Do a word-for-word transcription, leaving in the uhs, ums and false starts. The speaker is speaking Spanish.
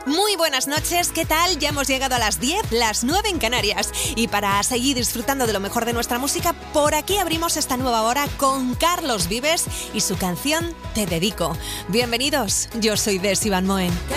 Muy buenas noches, ¿qué tal? Ya hemos llegado a las diez, las nueve en Canarias. Y para seguir disfrutando de lo mejor de nuestra música, por aquí abrimos esta nueva hora con Carlos Vives y su canción Te Dedico. Bienvenidos, yo soy Desi Van Moen.